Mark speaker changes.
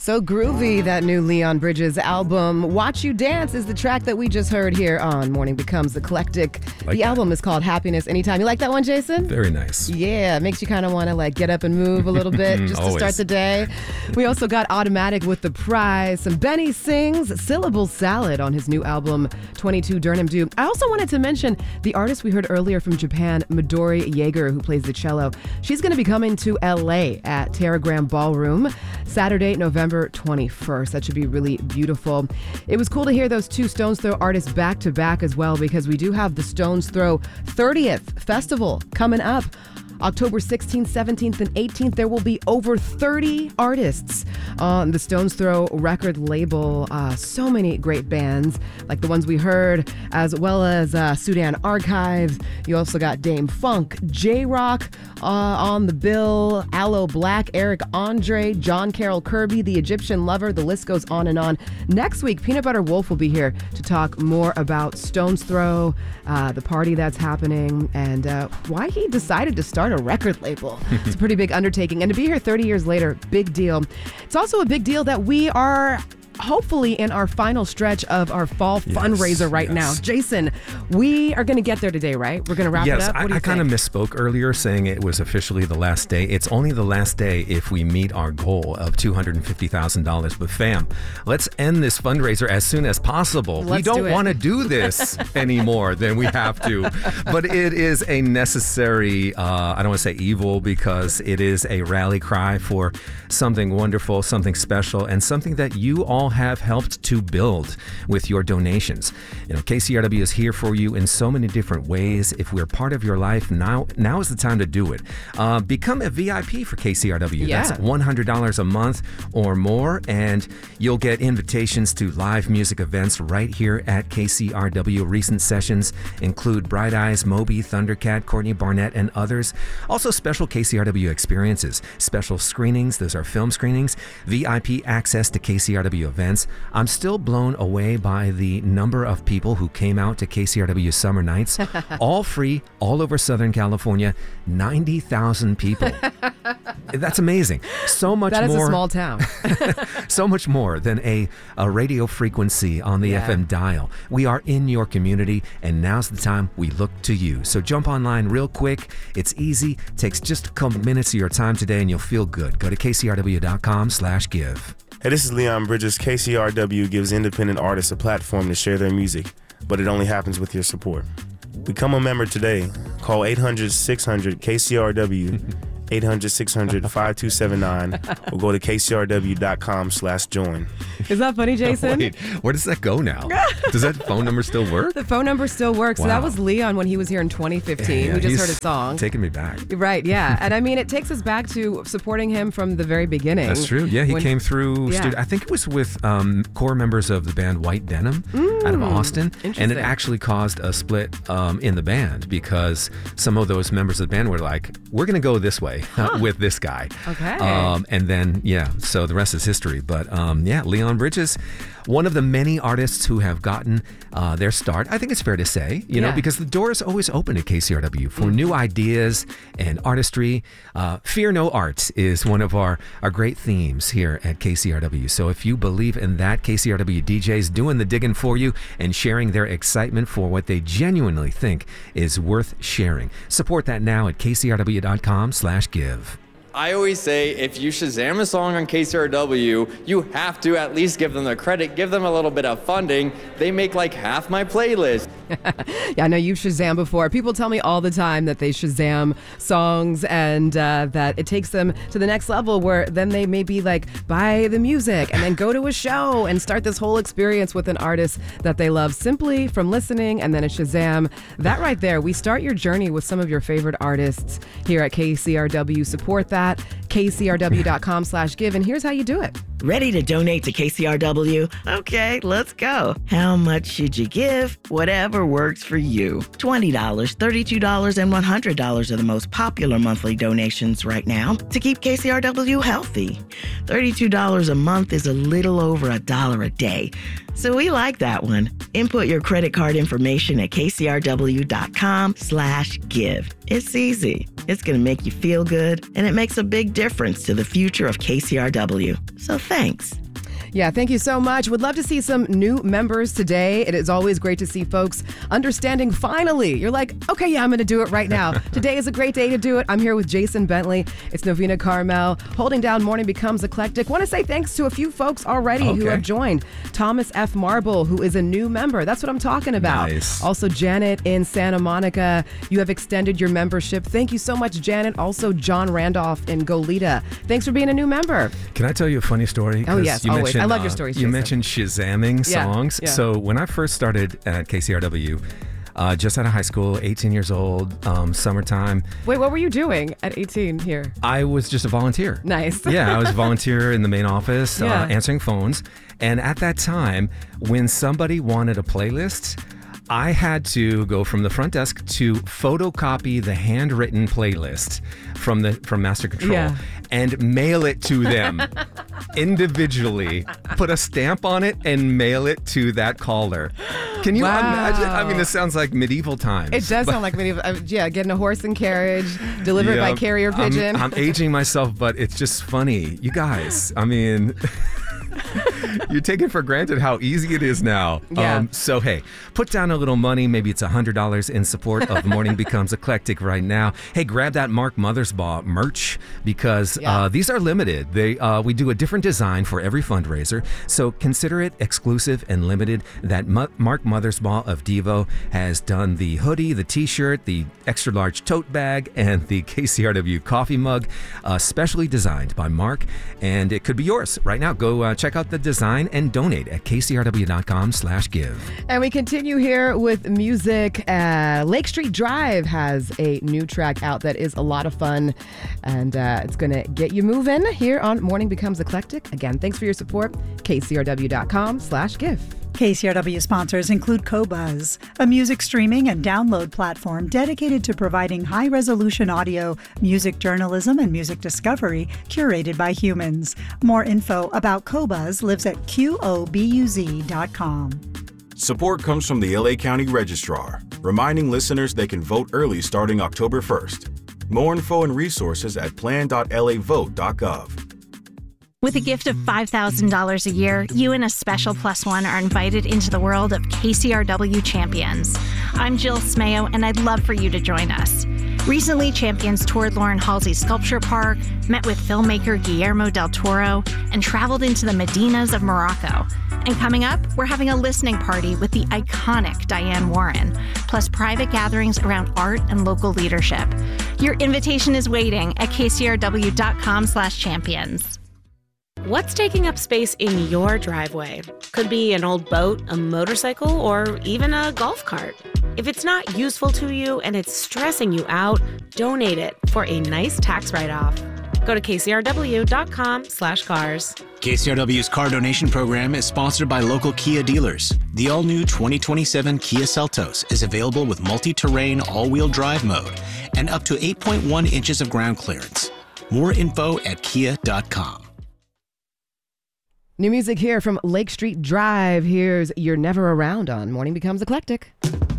Speaker 1: So groovy, that new Leon Bridges album. Watch You Dance is the track that we just heard here on Morning Becomes Eclectic. The album is called Happiness Anytime. You like that one, Jason?
Speaker 2: Very nice.
Speaker 1: Yeah, it makes you kind of want to like get up and move a little bit just to start the day. We also got Automatic with The Prize. Some Benny Sings Syllable Salad on his new album, 22 Durham Dew. I also wanted to mention the artist we heard earlier from Japan, Midori Jaeger, who plays the cello. She's going to be coming to LA at Terragram Ballroom Saturday, November 21st. That should be really beautiful. It was cool to hear those two Stones Throw artists back to back as well, because we do have the Stones Throw 30th Festival coming up. October 16th, 17th, and 18th, there will be over 30 artists on the Stones Throw record label. So many great bands, like the ones we heard, as well as Sudan Archives. You also got Dame Funk, J-Rock on the bill, Aloe Black, Eric Andre, John Carroll Kirby, The Egyptian Lover. The list goes on and on. Next week, Peanut Butter Wolf will be here to talk more about Stones Throw, the party that's happening, and why he decided to start a record label. It's a pretty big undertaking, and to be here 30 years later, big deal. It's also a big deal that we are hopefully in our final stretch of our fall fundraiser right now. Jason, we are going to get there today, right? We're going to wrap it up?
Speaker 2: Yes, I kind of misspoke earlier saying it was officially the last day. It's only the last day if we meet our goal of $250,000. But fam, let's end this fundraiser as soon as possible. We don't want to do this any more than we have to. But it is a necessary, I don't want to say evil, because it is a rally cry for something wonderful, something special, and something that you all have helped to build with your donations. You know, KCRW is here for you in so many different ways. If we're part of your life, now is the time to do it. Become a VIP for KCRW. That's $100 a month or more, and you'll get invitations to live music events right here at KCRW. Recent sessions include Bright Eyes, Moby, Thundercat, Courtney Barnett, and others. Also special KCRW experiences, special screenings, those are film screenings, VIP access to KCRW events. I'm still blown away by the number of people who came out to KCRW Summer Nights, all free, all over Southern California. 90,000 people. That's amazing. So much more.
Speaker 1: That is a small town.
Speaker 2: So much more than a radio frequency on the FM dial. We are in your community, and now's the time we look to you. So jump online real quick. It's easy. Takes just a couple minutes of your time today, and you'll feel good. Go to kcrw.com/give.
Speaker 3: Hey, this is Leon Bridges. KCRW gives independent artists a platform to share their music, but it only happens with your support. Become a member today. Call 800-600-KCRW, 800-600-5279, or go to kcrw.com/join.
Speaker 1: Is that funny, Jason?
Speaker 2: Wait, where does that go now? Does that phone number still work?
Speaker 1: The phone number still works.
Speaker 2: Wow.
Speaker 1: So that was Leon when he was here in 2015. We just heard a song.
Speaker 2: Taking me back.
Speaker 1: Right, yeah. And I mean, it takes us back to supporting him from the very beginning.
Speaker 2: That's true. Yeah, he came through. I think it was with core members of the band White Denim out of Austin. And it actually caused a split in the band, because some of those members of the band were like, we're going to go this way with this guy.
Speaker 1: Okay.
Speaker 2: And then, so the rest is history. But Leon Bridges, one of the many artists who have gotten their start, I think it's fair to say, you know, because the door is always open at KCRW for new ideas and artistry. Fear no art is one of our great themes here at KCRW. So if you believe in that, KCRW DJs doing the digging for you and sharing their excitement for what they genuinely think is worth sharing. Support that now at kcrw.com/give.
Speaker 4: I always say, if you Shazam a song on KCRW, you have to at least give them the credit, give them a little bit of funding. They make like half my playlist.
Speaker 1: Yeah, I know you've Shazam before. People tell me all the time that they Shazam songs, and that it takes them to the next level, where then they maybe like buy the music and then go to a show and start this whole experience with an artist that they love simply from listening, and then a Shazam. That right there, we start your journey with some of your favorite artists here at KCRW. Support that. KCRW.com/give, and here's how you do it.
Speaker 5: Ready to donate to KCRW? Okay, let's go. How much should you give? Whatever works for you. $20, $32, and $100 are the most popular monthly donations right now to keep KCRW healthy. $32 a month is a little over $1 a day, so we like that one. Input your credit card information at kcrw.com/give. It's easy. It's going to make you feel good, and it makes a big difference to the future of KCRW. So thanks.
Speaker 1: Yeah, thank you so much. Would love to see some new members today. It is always great to see folks understanding finally. You're like, okay, yeah, I'm going to do it right now. Today is a great day to do it. I'm here with Jason Bentley. It's Novena Carmel. Holding down Morning Becomes Eclectic. Want to say thanks to a few folks already who have joined. Thomas F. Marble, who is a new member. That's what I'm talking about.
Speaker 2: Nice.
Speaker 1: Also, Janet in Santa Monica. You have extended your membership. Thank you so much, Janet. Also, John Randolph in Goleta. Thanks for being a new member.
Speaker 2: Can I tell you a funny story?
Speaker 1: Oh, yes, always. I love your stories,
Speaker 2: You
Speaker 1: Jason.
Speaker 2: mentioned Shazamming songs.
Speaker 1: Yeah.
Speaker 2: So when I first started at KCRW, just out of high school, 18 years old, summertime.
Speaker 1: Wait, what were you doing at 18 here?
Speaker 2: I was just a volunteer.
Speaker 1: Nice.
Speaker 2: Yeah, I was a volunteer in the main office, answering phones. And at that time, when somebody wanted a playlist, I had to go from the front desk to photocopy the handwritten playlist from Master Control and mail it to them individually, put a stamp on it and mail it to that caller. Can you imagine? I mean, this sounds like medieval times.
Speaker 1: It does sound like medieval. Getting a horse and carriage, delivered by carrier pigeon.
Speaker 2: I'm aging myself, but it's just funny. You guys, I mean... You take it for granted how easy it is now.
Speaker 1: Yeah.
Speaker 2: So, hey, put down a little money. Maybe it's $100 in support of Morning Becomes Eclectic right now. Hey, grab that Mark Mothersbaugh merch because these are limited. We do a different design for every fundraiser. So consider it exclusive and limited. That Mark Mothersbaugh of Devo has done the hoodie, the t-shirt, the extra large tote bag, and the KCRW coffee mug, specially designed by Mark. And it could be yours right now. Go check out the design and donate at kcrw.com/give.
Speaker 1: And we continue here with music. Lake Street Drive has a new track out that is a lot of fun, and it's going to get you moving here on Morning Becomes Eclectic. Again, thanks for your support. kcrw.com/give.
Speaker 6: KCRW sponsors include Qobuz, a music streaming and download platform dedicated to providing high-resolution audio, music journalism, and music discovery curated by humans. More info about Qobuz lives at qobuz.com.
Speaker 7: Support comes from the LA County Registrar, reminding listeners they can vote early starting October 1st. More info and resources at plan.lavote.gov.
Speaker 8: With a gift of $5,000 a year, you and a special +1 are invited into the world of KCRW Champions. I'm Jill Smayo, and I'd love for you to join us. Recently, Champions toured Lauren Halsey's Sculpture Park, met with filmmaker Guillermo del Toro, and traveled into the Medinas of Morocco. And coming up, we're having a listening party with the iconic Diane Warren, plus private gatherings around art and local leadership. Your invitation is waiting at kcrw.com/champions.
Speaker 9: What's taking up space in your driveway? Could be an old boat, a motorcycle, or even a golf cart. If it's not useful to you and it's stressing you out, donate it for a nice tax write-off. Go to kcrw.com/cars.
Speaker 10: KCRW's car donation program is sponsored by local Kia dealers. The all-new 2027 Kia Seltos is available with multi-terrain all-wheel drive mode and up to 8.1 inches of ground clearance. More info at kia.com.
Speaker 1: New music here from Lake Street Drive. Here's You're Never Around on Morning Becomes Eclectic.